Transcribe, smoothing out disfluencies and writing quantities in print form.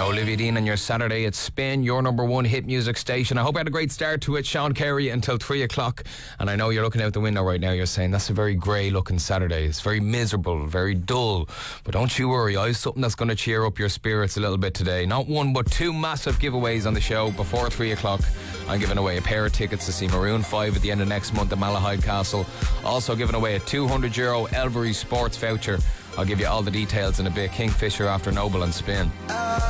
Olivia Dean on your Saturday at Spin, your number one hit music station. I hope you had a great start to it. Sean Carey until 3 o'clock. And I know you're looking out the window right now. You're saying that's a very grey looking Saturday. It's very miserable, very dull. But don't you worry. I have something that's going to cheer up your spirits a little bit today. Not one, but two massive giveaways on the show before 3 o'clock. I'm giving away a pair of tickets to see Maroon 5 at the end of next month at Malahide Castle. Also giving away a €200 Elvery Sports voucher. I'll give you all the details in a bit. Kingfisher after Noble and Spin.